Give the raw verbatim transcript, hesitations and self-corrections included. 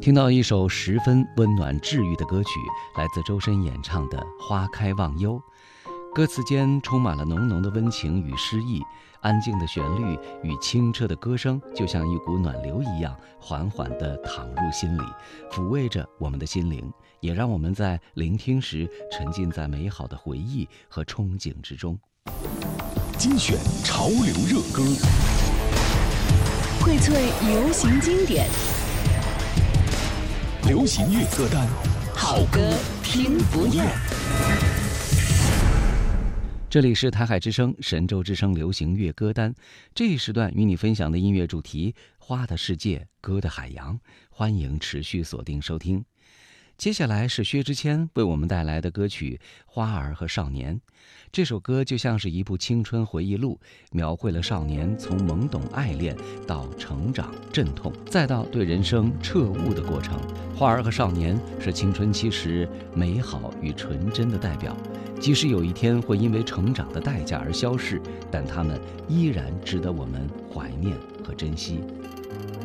听到一首十分温暖治愈的歌曲，来自周深演唱的《花开忘忧》。歌词间充满了浓浓的温情与诗意，安静的旋律与清澈的歌声就像一股暖流一样，缓缓地淌入心里，抚慰着我们的心灵，也让我们在聆听时沉浸在美好的回忆和憧憬之中。 精选潮流热歌， 荟萃流行经典， 流行乐歌单， 好歌听不厌。 这里是台海之声神州之声流行乐歌单，这一时段与你分享的音乐主题花的世界，歌的海洋，欢迎持续锁定收听。接下来是薛之谦为我们带来的歌曲《花儿和少年》。这首歌就像是一部青春回忆录，描绘了少年从懵懂爱恋到成长阵痛，再到对人生彻悟的过程。花儿和少年是青春期时美好与纯真的代表，即使有一天会因为成长的代价而消逝，但它们依然值得我们怀念和珍惜。